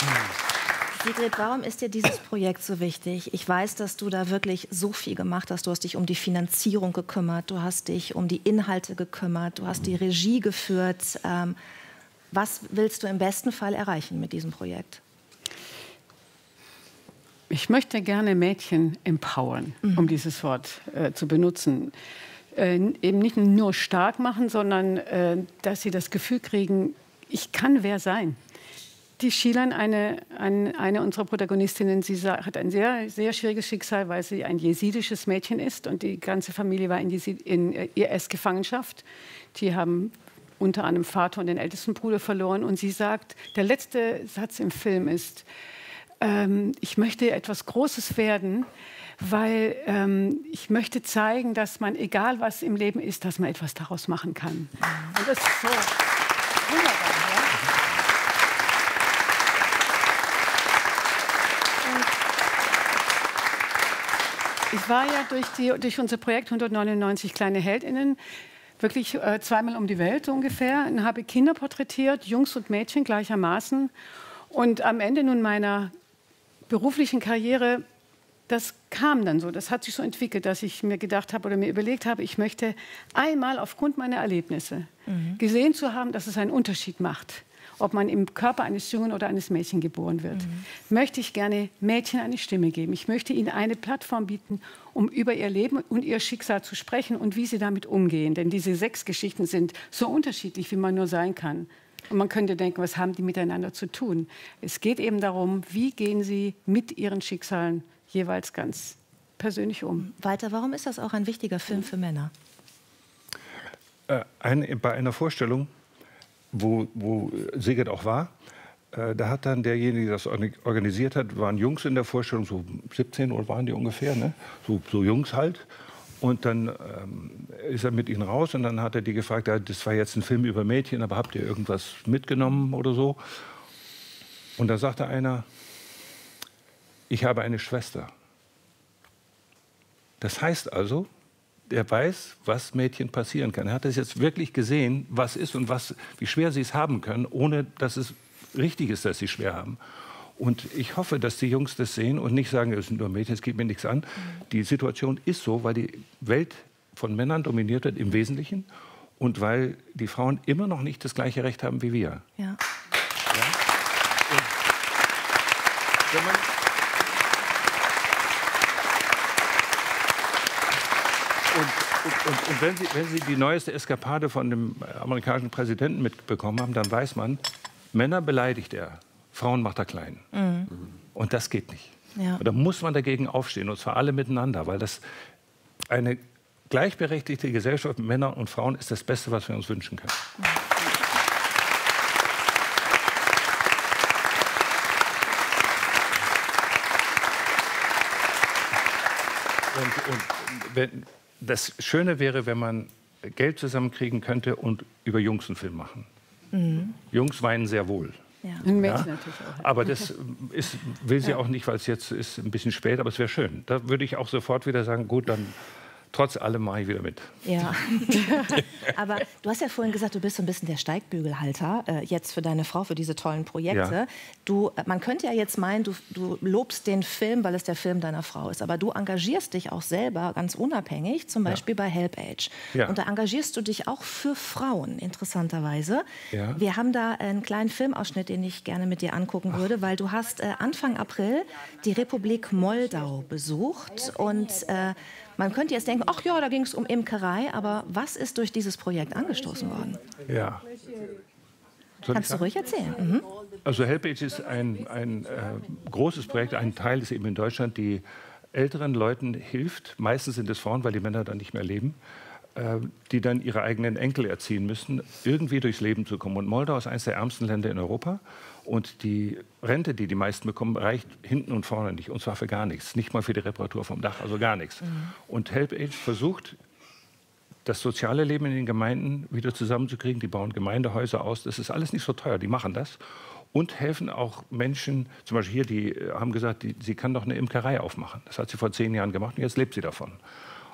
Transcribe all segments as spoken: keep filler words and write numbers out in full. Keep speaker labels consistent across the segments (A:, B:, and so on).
A: Sigrid, warum ist dir dieses Projekt so wichtig? Ich weiß, dass du da wirklich so viel gemacht hast. Du hast dich um die Finanzierung gekümmert, du hast dich um die Inhalte gekümmert, du hast die Regie geführt. Ähm, was willst du im besten Fall erreichen mit diesem Projekt?
B: Ich möchte gerne Mädchen empowern, mhm. um dieses Wort äh, zu benutzen. Äh, eben nicht nur stark machen, sondern äh, dass sie das Gefühl kriegen, ich kann wer sein. Die Shilan, eine, eine, eine unserer Protagonistinnen, sie hat ein sehr, sehr schwieriges Schicksal, weil sie ein jesidisches Mädchen ist und die ganze Familie war in, Jesid, in I S-Gefangenschaft. Die haben unter anderem Vater und den ältesten Bruder verloren. Und sie sagt, der letzte Satz im Film ist, ähm, ich möchte etwas Großes werden, weil ähm, ich möchte zeigen, dass man, egal was im Leben ist, dass man etwas daraus machen kann. Und das ist so wunderbar. Ja? Ich war ja durch, die, durch unser Projekt hundertneunundneunzig kleine Heldinnen wirklich äh, zweimal um die Welt ungefähr und habe Kinder porträtiert, Jungs und Mädchen gleichermaßen. Und am Ende nun meiner beruflichen Karriere, das kam dann so, das hat sich so entwickelt, dass ich mir gedacht habe oder mir überlegt habe, ich möchte einmal aufgrund meiner Erlebnisse mhm. gesehen zu haben, dass es einen Unterschied macht, ob man im Körper eines Jungen oder eines Mädchens geboren wird, mhm. möchte ich gerne Mädchen eine Stimme geben. Ich möchte ihnen eine Plattform bieten, um über ihr Leben und ihr Schicksal zu sprechen und wie sie damit umgehen. Denn diese sechs Geschichten sind so unterschiedlich, wie man nur sein kann. Und man könnte denken, was haben die miteinander zu tun? Es geht eben darum, wie gehen sie mit ihren Schicksalen jeweils ganz persönlich um.
A: Walter, warum ist das auch ein wichtiger Film für Männer?
C: Äh, ein, bei einer Vorstellung, wo, wo Sigrid auch war, äh, da hat dann derjenige, der das organisiert hat, waren Jungs in der Vorstellung, so siebzehn Uhr waren die ungefähr, ne? so, so Jungs halt. Und dann ähm, ist er mit ihnen raus und dann hat er die gefragt, ja, das war jetzt ein Film über Mädchen, aber habt ihr irgendwas mitgenommen oder so? Und da sagte einer, ich habe eine Schwester. Das heißt also, er weiß, was Mädchen passieren kann. Er hat das jetzt wirklich gesehen, was ist und was, wie schwer sie es haben können, ohne dass es richtig ist, dass sie schwer haben. Und ich hoffe, dass die Jungs das sehen und nicht sagen, es sind nur Mädchen, es geht mir nichts an. Mhm. Die Situation ist so, weil die Welt von Männern dominiert wird im Wesentlichen und weil die Frauen immer noch nicht das gleiche Recht haben wie wir.
A: Ja.
C: Ja? Und wenn man Und, und, und, und wenn, Sie, wenn Sie die neueste Eskapade von dem amerikanischen Präsidenten mitbekommen haben, dann weiß man, Männer beleidigt er, Frauen macht er klein. Mhm. Und das geht nicht. Ja. Und da muss man dagegen aufstehen, und zwar alle miteinander, weil das eine gleichberechtigte Gesellschaft mit Männern und Frauen ist das Beste, was wir uns wünschen können. Mhm. Und, und wenn, das Schöne wäre, wenn man Geld zusammenkriegen könnte und über Jungs einen Film machen. Mhm. Jungs weinen sehr wohl.
B: Ja. Und Mädchen
C: ja?
B: natürlich auch.
C: Aber das ist, will sie
B: ja.
C: auch nicht, weil es jetzt ist ein bisschen spät, aber es wäre schön. Da würde ich auch sofort wieder sagen, gut, dann trotz allem mache ich wieder mit.
A: Ja, aber du hast ja vorhin gesagt, du bist so ein bisschen der Steigbügelhalter äh, jetzt für deine Frau, für diese tollen Projekte. Ja. Du, man könnte ja jetzt meinen, du, du lobst den Film, weil es der Film deiner Frau ist. Aber du engagierst dich auch selber ganz unabhängig, zum Beispiel ja. bei HelpAge. Ja. Und da engagierst du dich auch für Frauen, interessanterweise. Ja. Wir haben da einen kleinen Filmausschnitt, den ich gerne mit dir angucken würde, Ach. weil du hast äh, Anfang April die Republik Moldau besucht und äh, man könnte jetzt denken, ach ja, da ging es um Imkerei, aber was ist durch dieses Projekt angestoßen worden?
C: Ja.
A: Soll Kannst du ruhig erzählen? Mhm.
C: Also HelpAge ist ein, ein äh, großes Projekt, ein Teil ist eben in Deutschland, die älteren Leuten hilft. Meistens sind es Frauen, weil die Männer dann nicht mehr leben, äh, die dann ihre eigenen Enkel erziehen müssen, irgendwie durchs Leben zu kommen. Und Moldau ist eines der ärmsten Länder in Europa. Und die Rente, die die meisten bekommen, reicht hinten und vorne nicht. Und zwar für gar nichts. Nicht mal für die Reparatur vom Dach, also gar nichts. Mhm. Und HelpAge versucht, das soziale Leben in den Gemeinden wieder zusammenzukriegen. Die bauen Gemeindehäuser aus. Das ist alles nicht so teuer. Die machen das. Und helfen auch Menschen, zum Beispiel hier, die haben gesagt, die, sie kann doch eine Imkerei aufmachen. Das hat sie vor zehn Jahren gemacht und jetzt lebt sie davon.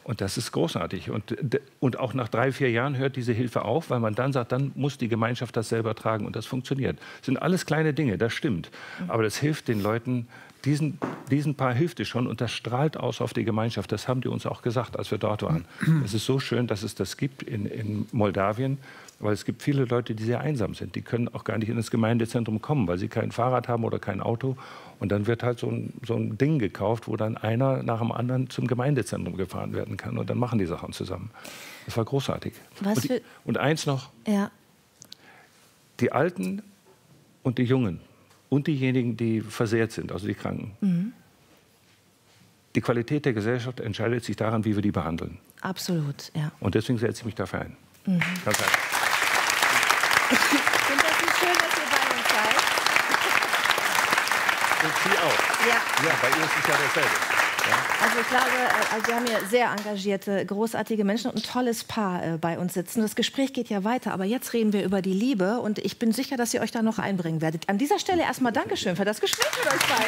C: Und das ist großartig. Und, und auch nach drei, vier Jahren hört diese Hilfe auf, weil man dann sagt, dann muss die Gemeinschaft das selber tragen. Und das funktioniert. Das sind alles kleine Dinge, das stimmt. Aber das hilft den Leuten, diesen, diesen Paar hilft es schon. Und das strahlt aus auf die Gemeinschaft. Das haben die uns auch gesagt, als wir dort waren. Es ist so schön, dass es das gibt in, in Moldawien. Weil es gibt viele Leute, die sehr einsam sind. Die können auch gar nicht in das Gemeindezentrum kommen, weil sie kein Fahrrad haben oder kein Auto. Und dann wird halt so ein, so ein Ding gekauft, wo dann einer nach dem anderen zum Gemeindezentrum gefahren werden kann. Und dann machen die Sachen zusammen. Das war großartig.
A: Was
C: und, die, und eins noch.
A: Ja.
C: Die Alten und die Jungen und diejenigen, die versehrt sind, also die Kranken. Mhm. Die Qualität der Gesellschaft entscheidet sich daran, wie wir die behandeln.
A: Absolut, ja.
C: Und deswegen setze ich mich dafür ein.
A: Mhm.
C: Ganz einfach.
A: Ich finde das so schön, dass ihr bei uns seid.
C: Und Sie auch.
A: Ja.
C: Ja, bei Ihnen ist es ja dasselbe. Ja.
A: Also ich glaube, also wir haben hier sehr engagierte, großartige Menschen und ein tolles Paar äh, bei uns sitzen. Das Gespräch geht ja weiter, aber jetzt reden wir über die Liebe und ich bin sicher, dass ihr euch da noch einbringen werdet. An dieser Stelle erstmal Dankeschön für das Gespräch mit euch beiden.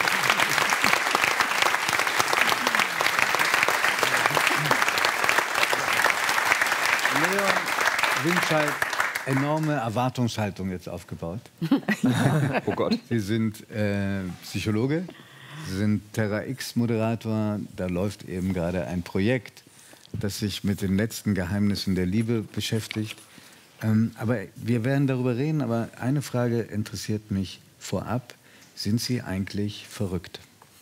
D: Leon Winscheid, enorme Erwartungshaltung jetzt aufgebaut.
E: Oh Gott.
D: Sie sind äh, Psychologe, Sie sind Terra X-Moderator. Da läuft eben gerade ein Projekt, das sich mit den letzten Geheimnissen der Liebe beschäftigt. Ähm, aber wir werden darüber reden, aber eine Frage interessiert mich vorab. Sind Sie eigentlich verrückt?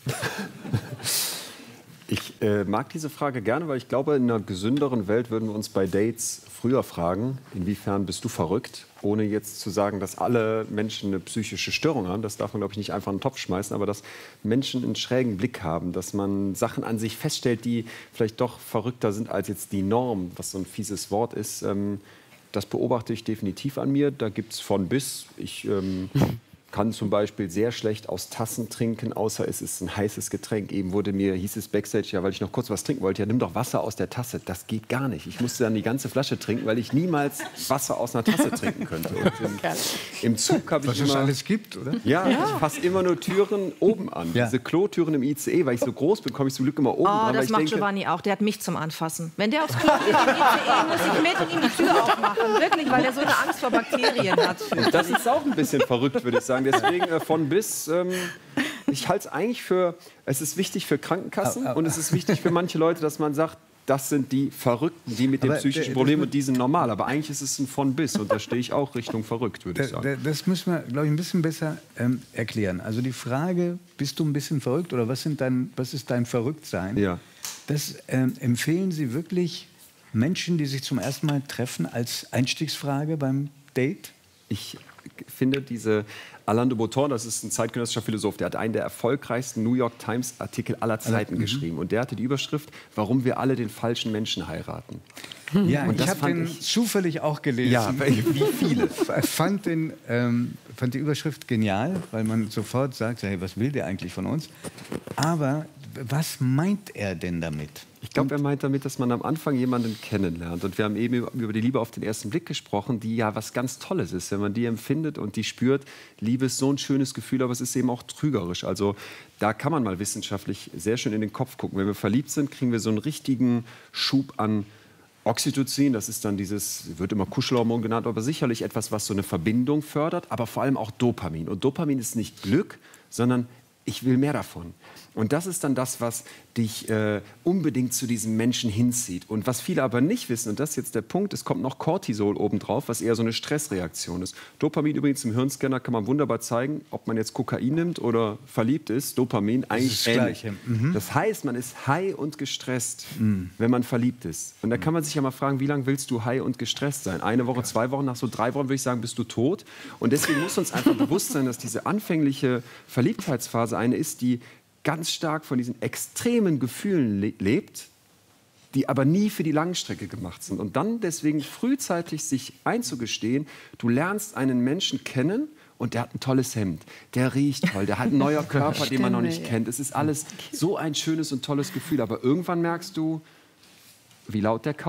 E: Ich äh, mag diese Frage gerne, weil ich glaube, in einer gesünderen Welt würden wir uns bei Dates früher fragen, inwiefern bist du verrückt, ohne jetzt zu sagen, dass alle Menschen eine psychische Störung haben. Das darf man, glaube ich, nicht einfach in den Topf schmeißen, aber dass Menschen einen schrägen Blick haben, dass man Sachen an sich feststellt, die vielleicht doch verrückter sind als jetzt die Norm, was so ein fieses Wort ist. Ähm, das beobachte ich definitiv an mir. Da gibt es von bis. Ich ähm, kann zum Beispiel sehr schlecht aus Tassen trinken, außer es ist ein heißes Getränk. Eben wurde mir, hieß es Backstage, ja, weil ich noch kurz was trinken wollte, ja, nimm doch Wasser aus der Tasse. Das geht gar nicht. Ich musste dann die ganze Flasche trinken, weil ich niemals Wasser aus einer Tasse trinken könnte. Und im, im Zug habe ich
D: Was
E: immer...
D: es alles gibt, oder?
E: Ja, ja. Ich fasse immer nur Türen oben an.
D: Ja.
E: Diese Klotüren im I C E, weil ich so groß bin, komme ich zum Glück immer oben
A: Oh,
E: dran.
A: das
E: ich
A: macht
E: denke,
A: Giovanni auch. Der hat mich zum Anfassen. Wenn der aufs Klo geht im I C E, muss ich mit und ihm die Tür aufmachen. Wirklich, weil der so eine Angst vor Bakterien hat.
E: das ist auch ein bisschen verrückt, würde ich sagen. Deswegen äh, von bis, ähm, ich halte es eigentlich für, es ist wichtig für Krankenkassen und es ist wichtig für manche Leute, dass man sagt, das sind die Verrückten, die mit dem
D: Aber
E: psychischen
D: der-
E: Problem
D: das-
E: und die sind normal. Aber eigentlich ist es ein von bis und da stehe ich auch Richtung verrückt, würde ich
D: Da-
E: sagen.
D: da- Das müssen wir, glaube ich, ein bisschen besser ähm, erklären. Also die Frage, bist du ein bisschen verrückt oder was, sind dein, was ist dein Verrücktsein?
E: Ja.
D: Das ähm, empfehlen Sie wirklich Menschen, die sich zum ersten Mal treffen, als Einstiegsfrage beim Date?
E: Ich finde diese Alain de Botton, das ist ein zeitgenössischer Philosoph, der hat einen der erfolgreichsten New York Times Artikel aller Zeiten
D: mhm.
E: geschrieben. Und der hatte die Überschrift, warum wir alle den falschen Menschen heiraten.
D: Ja,
E: Und
D: ich
E: das
D: habe
E: fand
D: den
E: ich-
D: zufällig auch gelesen.
E: Ja, wie viele.
D: fand, den, ähm, fand die Überschrift genial, weil man sofort sagt, hey, was will der eigentlich von uns? Aber was meint er denn damit?
E: Ich glaube, er meint damit, dass man am Anfang jemanden kennenlernt. Und wir haben eben über die Liebe auf den ersten Blick gesprochen, die ja was ganz Tolles ist. Wenn man die empfindet und die spürt, Liebe ist so ein schönes Gefühl, aber es ist eben auch trügerisch. Also da kann man mal wissenschaftlich sehr schön in den Kopf gucken. Wenn wir verliebt sind, kriegen wir so einen richtigen Schub an Oxytocin. Das ist dann dieses, wird immer Kuschelhormon genannt, aber sicherlich etwas, was so eine Verbindung fördert, aber vor allem auch Dopamin. Und Dopamin ist nicht Glück, sondern ich will mehr davon. Und das ist dann das, was dich äh, unbedingt zu diesem Menschen hinzieht. Und was viele aber nicht wissen, und das ist jetzt der Punkt, es kommt noch Cortisol obendrauf, was eher so eine Stressreaktion ist. Dopamin übrigens im Hirnscanner kann man wunderbar zeigen, ob man jetzt Kokain nimmt oder verliebt ist. Dopamin eigentlich
D: das
E: ähnlich.
D: Gleiche. Mhm.
E: Das heißt, man ist high und gestresst, mhm. wenn man verliebt ist. Und da kann man sich ja mal fragen, wie lange willst du high und gestresst sein? Eine Woche, zwei Wochen, nach so drei Wochen würde ich sagen, bist du tot. Und deswegen muss uns einfach bewusst sein, dass diese anfängliche Verliebtheitsphase eine ist, die ganz stark von diesen extremen Gefühlen le lebt, die aber nie für die Langstrecke gemacht sind. Und dann deswegen frühzeitig sich einzugestehen, du lernst einen Menschen kennen und der hat ein tolles Hemd, der riecht toll, der hat einen neuen Körper, den man noch nicht kennt. Es ist alles so ein schönes und tolles Gefühl, aber irgendwann merkst du, wie laut der kaut.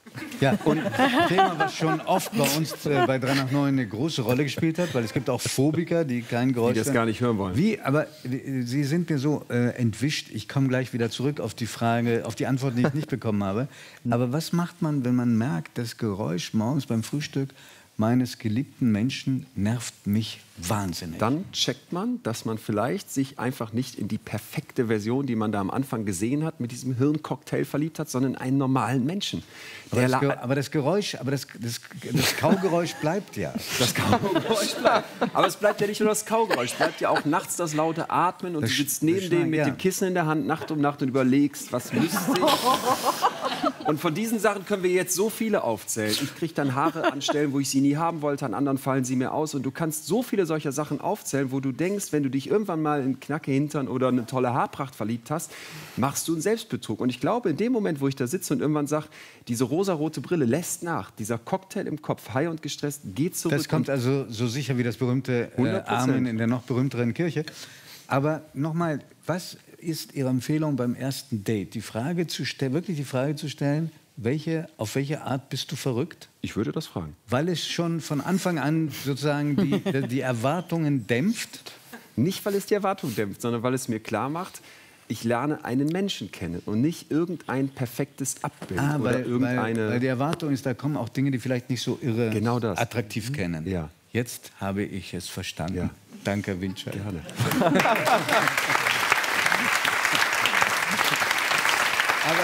D: Ja, und ein Thema, was schon oft bei uns äh, bei drei nach neun eine große Rolle gespielt hat, weil es gibt auch Phobiker, die kein Geräusch...
E: Die das gar nicht hören wollen.
D: Wie, aber äh, Sie sind mir so äh, entwischt, ich komme gleich wieder zurück auf die Frage, auf die Antwort, die ich nicht bekommen habe. Aber was macht man, wenn man merkt, das Geräusch morgens beim Frühstück meines geliebten Menschen nervt mich wahnsinnig?
E: Dann checkt man, dass man vielleicht sich einfach nicht in die perfekte Version, die man da am Anfang gesehen hat, mit diesem Hirncocktail verliebt hat, sondern in einen normalen Menschen.
D: Aber
E: Der
D: das, Ge
E: la-
D: aber das Geräusch, aber das, das, das Kaugeräusch bleibt ja.
E: Das Kaugeräusch bleibt. Aber es bleibt ja nicht nur das Kaugeräusch, es bleibt ja auch nachts das laute Atmen und
D: Das
E: du sitzt
D: Sch-
E: neben
D: das
E: dem mit
D: ja.
E: dem Kissen in der Hand Nacht um Nacht und überlegst, was müsste ich. Und von diesen Sachen können wir jetzt so viele aufzählen. Ich kriege dann Haare an Stellen, wo ich sie nie haben wollte, an anderen fallen sie mir aus. Und du kannst so viele solcher Sachen aufzählen, wo du denkst, wenn du dich irgendwann mal in Knacke Hintern oder eine tolle Haarpracht verliebt hast, machst du einen Selbstbetrug. Und ich glaube, in dem Moment, wo ich da sitze und irgendwann sage, diese rosarote Brille lässt nach, dieser Cocktail im Kopf, high und gestresst, geht zurück.
D: Das kommt also so sicher wie das berühmte äh,
E: hundert Prozent.
D: Amen in der noch berühmteren Kirche. Aber nochmal, was ist Ihre Empfehlung beim ersten Date? Die Frage zu stellen, wirklich die Frage zu stellen, welche, auf welche Art bist du verrückt?
E: Ich würde das fragen.
D: Weil es schon von Anfang an sozusagen die, die Erwartungen dämpft?
E: Nicht, weil es die Erwartung dämpft, sondern weil es mir klar macht, ich lerne einen Menschen kennen und nicht irgendein perfektes Abbild
D: Ah,
E: oder
D: weil,
E: irgendeine...
D: weil, weil die Erwartung ist, da kommen auch Dinge, die vielleicht nicht so irre
E: Genau das.
D: attraktiv kennen.
E: Ja.
D: Jetzt habe ich es verstanden.
E: Ja.
D: Danke, Herr Winczek.
E: Gerne.
D: Aber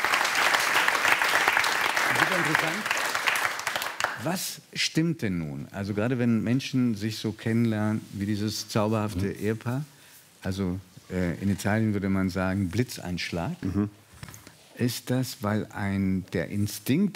D: super interessant. Was stimmt denn nun? Also gerade wenn Menschen sich so kennenlernen wie dieses zauberhafte mhm. Ehepaar, also äh, in Italien würde man sagen Blitzeinschlag, mhm. ist das, weil ein der Instinkt